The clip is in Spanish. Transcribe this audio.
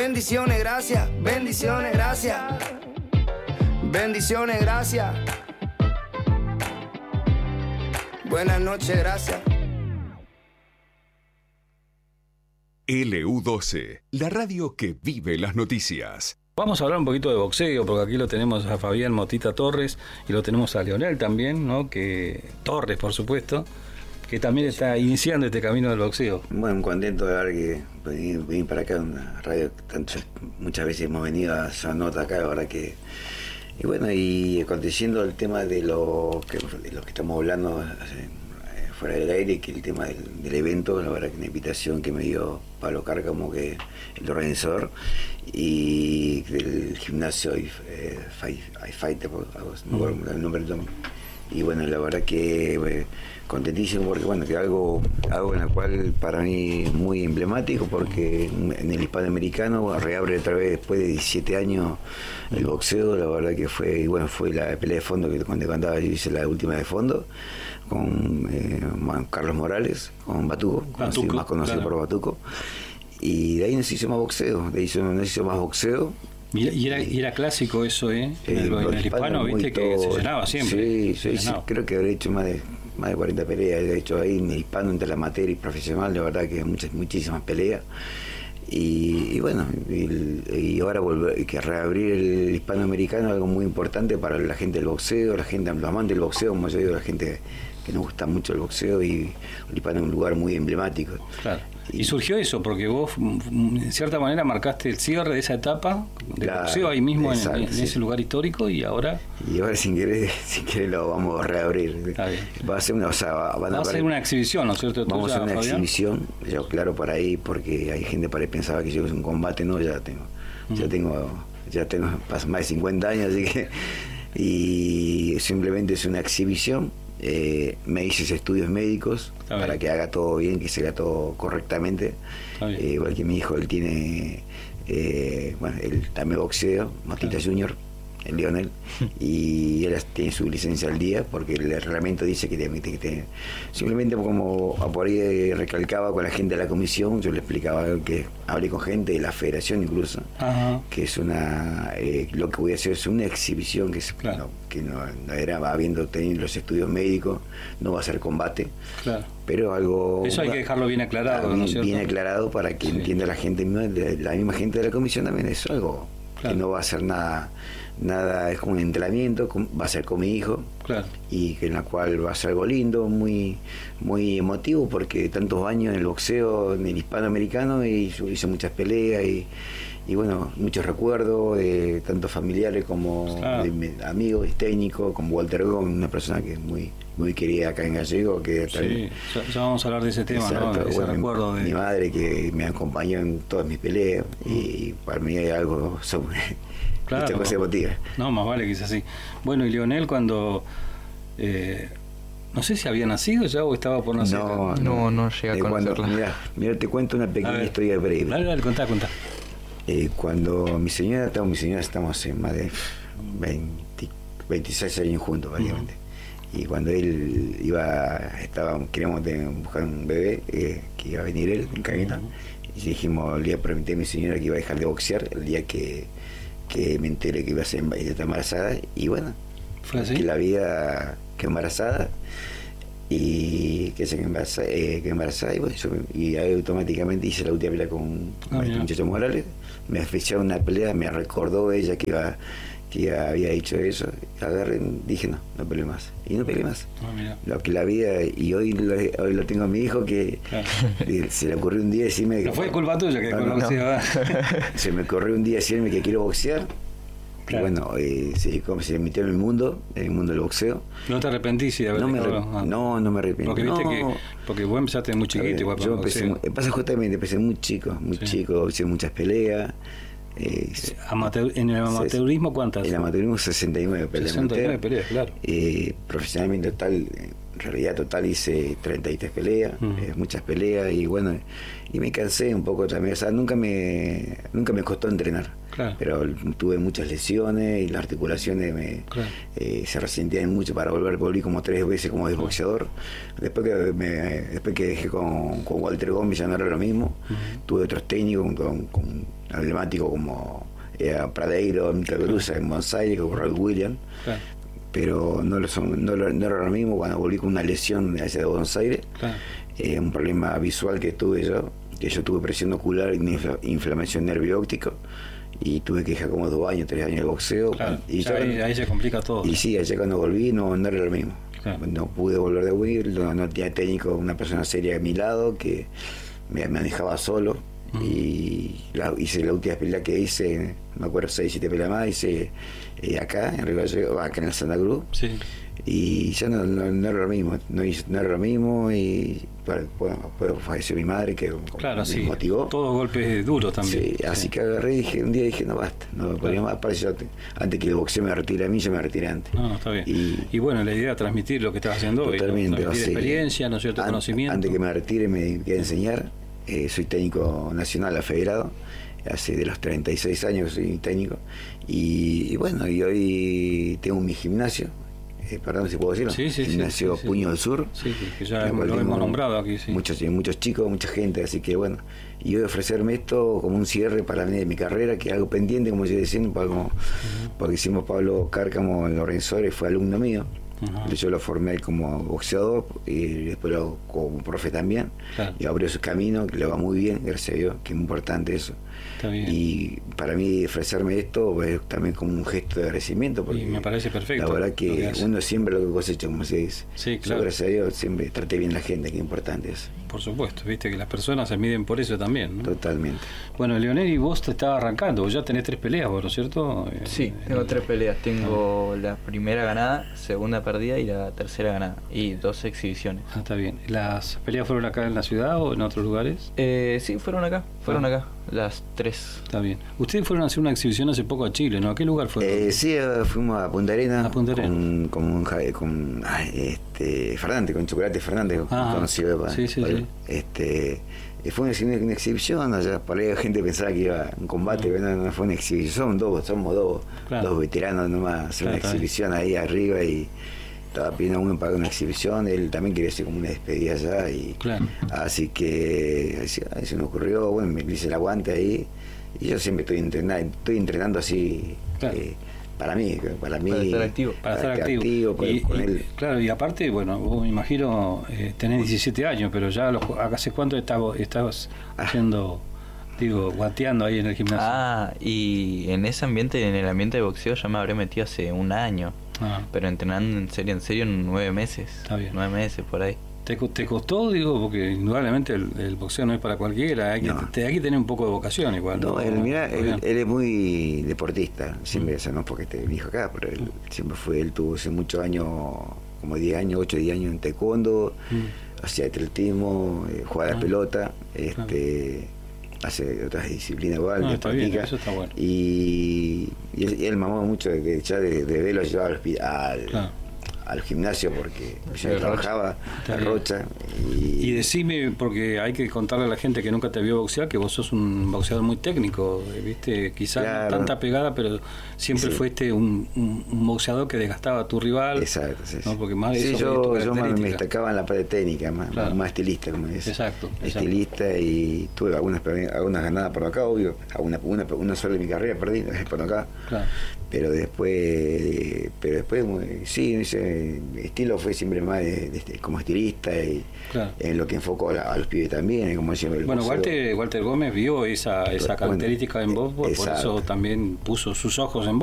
Bendiciones, gracias. Bendiciones, gracias. Bendiciones, gracias. Buenas noches, gracias. LU12, la radio que vive las noticias. Vamos a hablar un poquito de boxeo, porque aquí lo tenemos a Fabián Motita Torres y lo tenemos a Leonel también, ¿no? Que Torres, por supuesto, que también está iniciando este camino del boxeo. Bueno, contento de ver que venir para acá, una radio que muchas veces hemos venido a hacer nota acá, la verdad que... Y bueno, y aconteciendo el tema de lo que estamos hablando fuera del aire, que el tema del evento, la verdad que una invitación que me dio Pablo Cárcamo, que el organizador, y del gimnasio Fighter, no recuerdo el nombre del nombre. Y bueno, la verdad que contentísimo porque bueno, que algo en la cual para mí es muy emblemático, porque en el hispanoamericano reabre otra vez después de 17 años el boxeo. La verdad que fue la pelea de fondo que cuando cantaba, yo hice la última de fondo con Carlos Morales, con Batuco, más conocido por Batuco, y de ahí nos hizo más boxeo, Y era clásico eso, en el hispano, viste, que se llenaba siempre. Sí, creo que habré hecho más de 40 peleas, de hecho ahí en el hispano, entre la amateur y profesional, la verdad que muchísimas peleas. Y bueno, y ahora que reabrir el hispanoamericano, algo muy importante para la gente del boxeo, los amantes del boxeo, como yo digo, la gente que nos gusta mucho el boxeo, y el hispano es un lugar muy emblemático. Claro. Y surgió eso porque vos, en cierta manera, marcaste el cierre de esa etapa de boxeo ahí mismo en ese lugar histórico, y ahora sin querer lo vamos a reabrir. Va a ser va a ser una exhibición, ¿no es cierto? Vamos a hacer una exhibición, yo claro, para ahí, porque hay gente por ahí pensaba que yo es un combate, no, ya tengo más de 50 años, así que, y simplemente es una exhibición. Me hice estudios médicos para que haga todo bien, que se haga todo correctamente, igual que mi hijo, él tiene él también boxeo, Motita Junior, el Leonel, y él tiene su licencia al día, porque el reglamento dice que simplemente como por ahí recalcaba con la gente de la comisión, yo le explicaba que hablé con gente de la federación incluso, que es lo que voy a hacer es una exhibición, que no era habiendo tenido los estudios médicos, no va a ser combate, pero algo... Eso hay que dejarlo bien aclarado, ¿no es cierto? Bien aclarado para que entienda la gente, la misma gente de la comisión también, es algo que no va a ser nada, es como un entrenamiento, va a ser con mi hijo, y que en la cual va a ser algo lindo, muy muy emotivo, porque tantos años en el boxeo, en el hispanoamericano, y hice muchas peleas y bueno, muchos recuerdos, tanto familiares como de amigos, técnicos, como Walter Gómez, una persona que es muy querida acá en Gallego, que ya vamos a hablar de ese tema. Exacto, ¿no? Ese recuerdo mi madre, que me acompañó en todas mis peleas, y para mí hay algo sobre esta cosa emotiva. No, más vale que es así. Bueno, y Leonel, cuando no sé si había nacido ya o estaba por nacer. No llega a conocerla. Mira, te cuento una pequeña historia breve. Dale, contá. Cuando mi señora estamos en más de 26 años juntos, prácticamente. Y cuando él queríamos buscar un bebé, que iba a venir él en camino, y dijimos, le prometí a mi señora que iba a dejar de boxear el día que me enteré que iba a ser embarazada, y bueno, ¿fue así? Que la vida quedó embarazada, y que se quedó embarazada, y bueno, y ahí automáticamente hice la última pelea con este muchacho Morales. Me oficiaron una pelea, me recordó ella que había hecho eso, agarré, dije no peleé más, y no peleé más. Lo que la vida, y hoy lo tengo a mi hijo, que se le ocurrió un día decirme que... No fue culpa tuya que conocía. Se me ocurrió un día decirme que quiero boxear. Bueno, se metió en el mundo del boxeo. ¿No te arrepentís de haber No me arrepiento. Porque viste porque vos empezaste muy chiquito. Igual yo empecé muy chico, hice muchas peleas. ¿En el amateurismo cuántas? En el amateurismo 69 peleas. 69 peleas, claro. Profesionalmente En realidad total hice 33 peleas, muchas peleas, y bueno, y me cansé un poco también. O sea, nunca me costó entrenar, claro, pero tuve muchas lesiones y las articulaciones se resentían mucho para volví como 3 veces como boxeador. Después que dejé con Walter Gómez ya no era lo mismo. Tuve otros técnicos con emblemáticos como Pradeiro, Mitagruza en Buenos Aires, con Raúl Williams, claro, pero no era lo mismo cuando volví con una lesión hacia de Buenos Aires, claro. Un problema visual que tuve yo tuve presión ocular y inflamación nervio óptico, y tuve que dejar como 2 años, 3 años de boxeo, claro, y ahí se complica todo. Y sí, allá cuando volví no era lo mismo, claro. No pude volver de huir, no tenía técnico, una persona seria a mi lado que me manejaba solo. Y hice la última pelea que hice, me acuerdo, 6-7 peleas más, hice acá en Río Gallegos, acá en la Santa Cruz, sí. Y ya no era lo mismo, no era lo mismo, y bueno, falleció mi madre, que claro, me motivó. Todos golpes duros también. Sí, así que agarré y un día dije, no basta, no me podía más, antes que el boxeo me retire a mí, yo me retiré antes. No, está bien. Y bueno, la idea es transmitir lo que estás haciendo hoy, totalmente, transmitir experiencia, ¿no es cierto?, conocimiento. Antes que me retire me dediqué a enseñar. Soy técnico nacional afederado, hace de los 36 años que soy técnico, y bueno, y hoy tengo mi gimnasio, perdón si puedo decirlo, gimnasio Puño del Sur, que ya lo hemos nombrado aquí, muchos chicos, mucha gente, así que bueno, y hoy ofrecerme esto como un cierre para mí de mi carrera, que es algo pendiente, como yo decía, porque hicimos Pablo Cárcamo en Lorenzo, fue alumno mío. Yo lo formé como boxeador y después como profe también, claro. Y abrió su camino, que le va muy bien, gracias a Dios, que es muy importante eso. Está bien. Y para mí ofrecerme esto es también como un gesto de agradecimiento, porque y me parece perfecto. La verdad que uno siempre lo que cosecha, como se dice. Sí, claro. Yo, gracias a Dios, siempre traté bien a la gente, que es importante eso. Por supuesto, viste que las personas se miden por eso también, ¿no? Totalmente. Bueno, Leonel, y vos te estabas arrancando, vos ya tenés 3 peleas, ¿no es cierto? Sí, tengo 3 peleas. Tengo la primera ganada, segunda perdida y la tercera ganada. Y 2 exhibiciones. Está bien. ¿Las peleas fueron acá en la ciudad o en otros lugares? Sí, fueron acá, las 3. Está bien. Ustedes fueron a hacer una exhibición hace poco a Chile, ¿no? ¿A qué lugar fue? Sí, fuimos a Punta Arenas. A Punta Arenas. Con Fernández, con Chocolate Fernández, conocido. Sí. Fue una exhibición, allá por ahí la gente pensaba que iba a un combate, pero no fue una exhibición, somos dos veteranos nomás, hacer una exhibición ahí arriba, y estaba pidiendo uno para una exhibición, él también quería hacer como una despedida allá, y así que ahí se me ocurrió, bueno, me hice el aguante ahí, y yo siempre estoy entrenando así, para estar activo. Para estar activo. Con él. Claro, y aparte, bueno, vos me imagino, tenés 17 años, pero ya ¿hace cuánto estabas haciendo, guateando ahí en el gimnasio? Y en ese ambiente, en el ambiente de boxeo, ya me habré metido hace 1 año. Pero entrenando en serio, en 9 meses. Está bien. 9 meses por ahí. ¿Te costó? Porque indudablemente el boxeo no es para cualquiera, hay que tener un poco de vocación igual. No, él es muy deportista, siempre, no es porque esté viejo acá, pero él siempre él tuvo hace muchos años, como 10 años, 8 o 10 años en taekwondo, hacía atletismo, juega a la pelota, hace otras disciplinas igual, está bien, eso está bueno. Y él mamó mucho de verlo llevar al gimnasio, porque yo trabajaba en Rocha. Y decime, porque hay que contarle a la gente que nunca te vio boxear, que vos sos un boxeador muy técnico, ¿viste? Quizás no tanta pegada, pero siempre fuiste un boxeador que desgastaba a tu rival. Exacto, ¿no? Porque más de eso yo me destacaba en la parte técnica, más estilista, como dices. Exacto. Estilista, y tuve algunas ganadas por acá, obvio. Una sola de mi carrera perdí por acá. Claro. Pero después sí, ese estilo fue siempre más como estilista, y en lo que enfocó a los pibes también, como decía. Bueno, Walter Gómez vio esa característica en vos, por eso también puso sus ojos en vos.